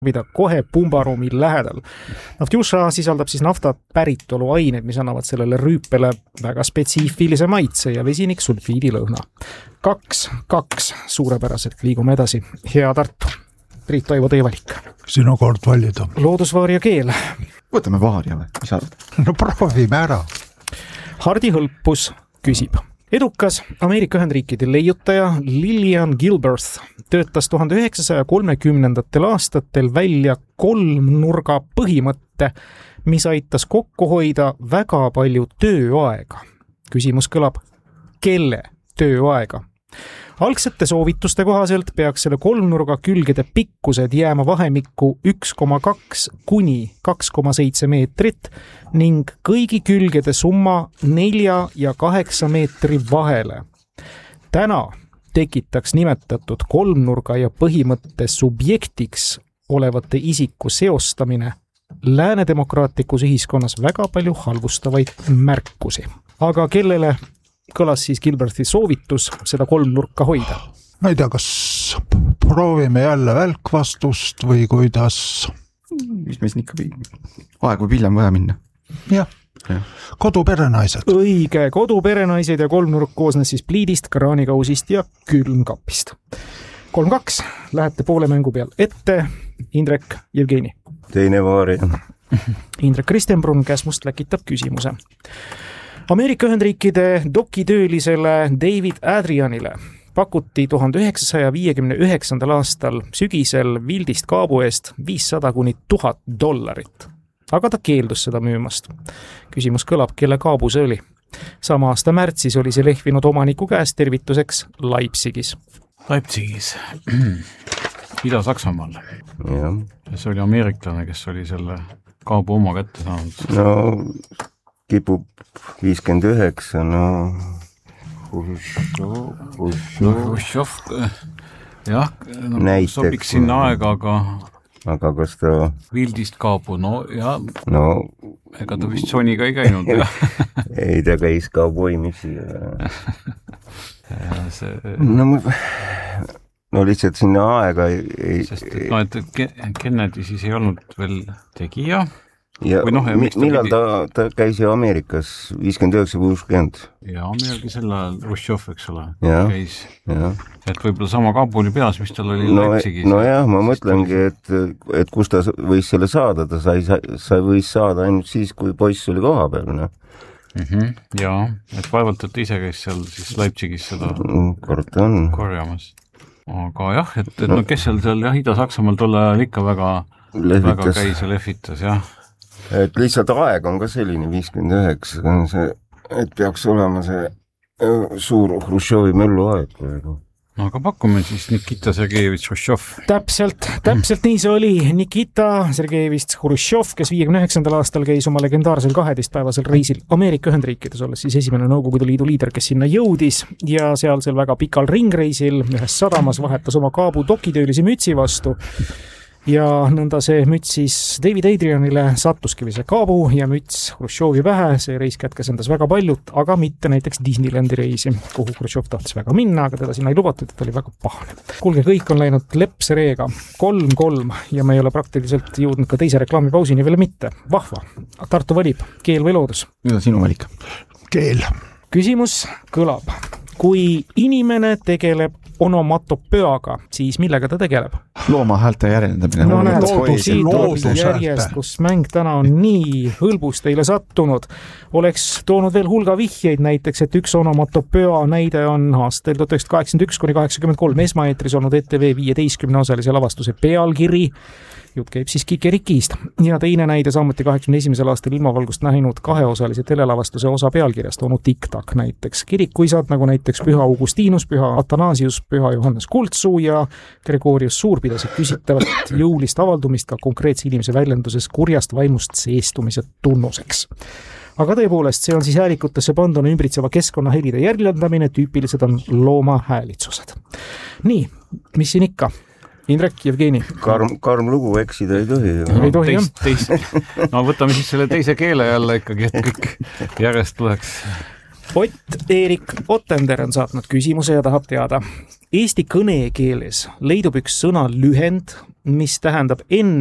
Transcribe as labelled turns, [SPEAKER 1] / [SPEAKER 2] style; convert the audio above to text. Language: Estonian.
[SPEAKER 1] mida kohe pumbaruumi lähedal. Naftjuša sisaldab siis nafta päritolu aineid, mis annavad sellele rüüpele väga spetsiifilise maitse ja vesiniksulfiidi lõhna. 2-2 suurepäraselt, liigume edasi. Hea Tartu. Priit Toivo, teie valik.
[SPEAKER 2] Sinu kord valida.
[SPEAKER 1] Loodusvaaria keel.
[SPEAKER 3] Võtame vaaria või? Mis arvad?
[SPEAKER 2] No proovime ära.
[SPEAKER 1] Hardi Hõlpus küsib. Edukas Ameerika Ühendriikide leiutaja Lillian Gilbert töötas 1930. aastatel välja kolmnurga põhimõtte, mis aitas kokku hoida väga palju tööaega. Küsimus kõlab, kelle tööaega? Algsete soovituste kohaselt peaks selle kolmnurga külgede pikkused jääma vahemikku 1,2 kuni 2,7 meetrit ning kõigi külgede summa 4 ja 8 meetri vahele. Täna tekitaks nimetatud kolmnurga ja põhimõtte subjektiks olevate isiku seostamine läänedemokraatlikus ühiskonnas väga palju halvustavaid märkusi. Aga kellele kõlas siis Gilberti soovitus seda kolmnurka hoida?
[SPEAKER 2] Ma ei tea, kas proovime jälle välkvastust või kuidas?
[SPEAKER 3] Mis meil ikka aeg võib hiljem vaja minna?
[SPEAKER 2] Jah. Koduperenaised.
[SPEAKER 1] Õige, koduperenaised ja kolmnurk koosnes siis pliidist, kraanikausist ja külmkapist. 3-2, lähete poole mängu peal ette. Indrek, Jevgeni.
[SPEAKER 4] Teine vaari.
[SPEAKER 1] Indrek Kristenbrunn käsmust läkitab küsimuse. Ameerika Ühendriikide dokitöölisele David Adrianile pakuti 1959. aastal sügisel Wildist kaabu eest $500 kuni $1000, aga ta keeldus seda müümast. Küsimus kõlab, kelle kaabu see oli? Sama aasta märtsis oli see lehvinud omaniku käest tervituseks Leipzigis.
[SPEAKER 5] Leipzigis, Ida-Saksamaal.
[SPEAKER 4] Ja.
[SPEAKER 5] See oli ameeriklane, kes oli selle kaabu oma kätte saanud.
[SPEAKER 4] No, kipub 59, no
[SPEAKER 5] Hruštšov, jah, sobiks sinna aega,
[SPEAKER 4] aga kas ta
[SPEAKER 5] Wildist kaabu, no ja
[SPEAKER 4] no,
[SPEAKER 5] ega ta vist Soniga ei käinud.
[SPEAKER 4] ei, ta käis kauboimisi. No lihtsalt sinna aega ei...
[SPEAKER 5] Sest, et Kennedy siis ei olnud veel tegija.
[SPEAKER 4] Ja millal ta käis ju Ameerikas 59-60?
[SPEAKER 5] Ja millalgi selle ajal Hruštšov, eks ole, käis.
[SPEAKER 4] Ja.
[SPEAKER 5] Et võib-olla sama kaabu oli peas, mis tal oli Leipzigis.
[SPEAKER 4] No jah, ma mõtlengi, et kus ta võis selle saada, ta võis saada ainult siis, kui poiss oli koha peal. No.
[SPEAKER 5] Ja, et vaevalt, et ise käis seal siis Leipzigis seda korjamas. Aga jah, et no kes seal Ida-Saksamaal tolle ajal ikka väga käis ja lehvitas, jah.
[SPEAKER 4] Et lihtsalt aeg on ka selline 59, et peaks olema see suur Hruštšovi möllu aeg.
[SPEAKER 5] No aga pakume siis Nikita Sergejevitš Hruštšov.
[SPEAKER 1] Täpselt nii see oli. Nikita Sergejevitš Hruštšov, kes 59. aastal käis oma legendaarsel 12-päevasel reisil Ameerika Ühendriikides, olles siis esimene Nõukogude Liidu liider, kes sinna jõudis ja sealsel väga pikal ringreisil ühes sadamas vahetas oma kaabu dokitöölisi mütsi vastu. Ja nõnda see müts siis David Adrianile sattuski või see kaabu ja müts Hruštšovi pähe. See reis kätkes endas väga paljut, aga mitte näiteks Disneylandi reisi, kuhu Hruštšov tahtis väga minna, aga teda sinna ei lubatud, et oli väga pahane. Kuulge, kõik on läinud lepsereega 3-3 ja me ei ole praktiliselt jõudnud ka teise reklaamipausini veel mitte. Vahva. Tartu valib, keel või loodus?
[SPEAKER 3] Mida sinu valik?
[SPEAKER 2] Keel.
[SPEAKER 1] Küsimus kõlab. Kui inimene tegeleb onomatopöaga, siis millega ta tegeleb?
[SPEAKER 3] Looma häälte järjendamine.
[SPEAKER 1] No näed, järjest, kus mäng täna on nii hõlbus teile sattunud. Oleks toonud veel hulga vihjeid näiteks, et üks onomatopöa näide on aastal 1981-83 esmaeetris olnud ETV 15-osalise lavastuse pealkiri. Jutt käib siis Kikerikist. Ja teine näide samuti 81. aastal ilmavalgust näinud kaheosalise telelavastuse osa pealkirjast onu Tiktak näiteks. Kirikuisad nagu näiteks Püha Augustinus, Püha Athanasius, Püha Johannes Kultsuu ja Gregorius Suur pidasid küsitavat jõulist avaldumist ka konkreetse inimese väljenduses kurjast vaimust seestumise tunnuseks. Aga tõepoolest, see on siis häälikutesse panduna ümbritseva keskkonna helide järjendamine, tüüpilised on looma häälitsused. Nii, mis siin ikka? Indrek, Jevgeni.
[SPEAKER 4] Karm lugu, eksida ei tohi.
[SPEAKER 1] Ei tohi, jah.
[SPEAKER 5] No võtame siis selle teise keele jälle ikkagi, et kõik järjest tuleks.
[SPEAKER 1] Ott-Erik Ottender on saatnud küsimuse ja tahab teada. Eesti kõnekeeles leidub üks sõna lühend, mis tähendab enne